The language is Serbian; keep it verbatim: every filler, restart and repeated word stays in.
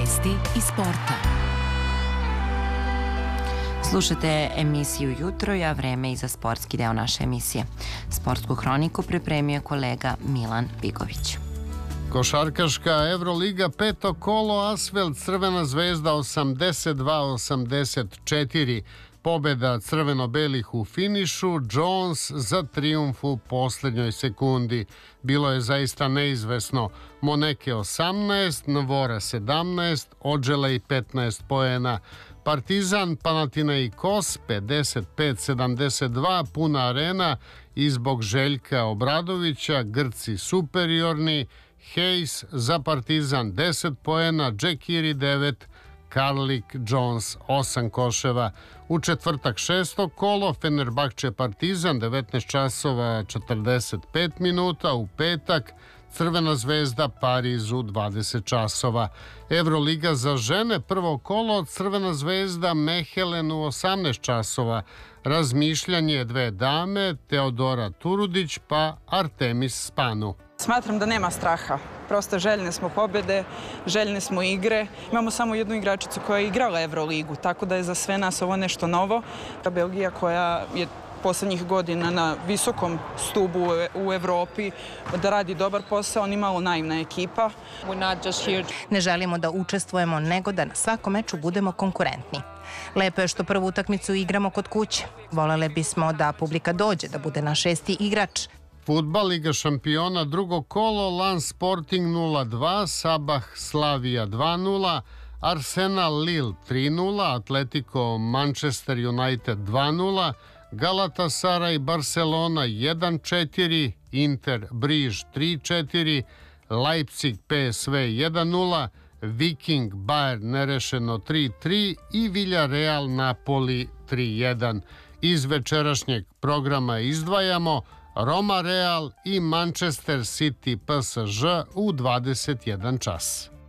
Vesti iz sporta. Slušate emisiju Jutro, a vreme i za sportski deo naše emisije. Sportsku hroniku pripremio kolega Milan Bigović. Košarkaška Evroliga, peto kolo, Asvel Crvena zvezda osamdeset dva osamdeset četiri. Pobeda crveno-belih u finišu, Jones za trijumf u posljednjoj sekundi. Bilo je zaista neizvesno. Moneke osamnaest, Nvora sedamnaest, Odželej petnaest poena. Partizan, Panathinaikos pedeset pet sedamdeset dva, puna arena i zbog Željka Obradovića, Grci superiorni. Hayes za Partizan deset poena, Džekiri devet, Karlik Jones osam koševa. U četvrtak šesto kolo, Fenerbahče Partizan devetnaest časova četrdeset pet minuta. U petak Crvena zvezda Pariz u dvadeset časova. Evroliga za žene, prvo kolo, Crvena zvezda Mehelen u osamnaest časova. Razmišljanje dve dame, Teodora Turudić pa Artemis Spanu. Smatram da nema straha. Prosto željne smo pobjede, željne smo igre. Imamo samo jednu igračicu koja je igrala Evroligu, tako da je za sve nas ovo nešto novo. Belgija koja je posljednjih godina na visokom stubu u Evropi, da radi dobar posao, ni malo naivna ekipa. Ne želimo da učestvujemo, nego da na svakom meču budemo konkurentni. Lepo je što prvu utakmicu igramo kod kuće. Volele bismo da publika dođe, da bude naš šesti igrač. Fudbal, Liga šampiona, drugo kolo, Lens Sporting nula dva, Sabah Slavija dva nula, Arsenal Lille tri nula, Atletico Manchester United dva nula, Galatasaray Barcelona jedan četiri, Inter Briž tri četiri, Leipzig P S V jedan nula, Viking Bayern nerešeno tri tri i Villarreal Napoli tri jedan. Iz večerašnjeg programa izdvajamo Roma Real i Manchester City P S Ž u dvadeset jedan čas.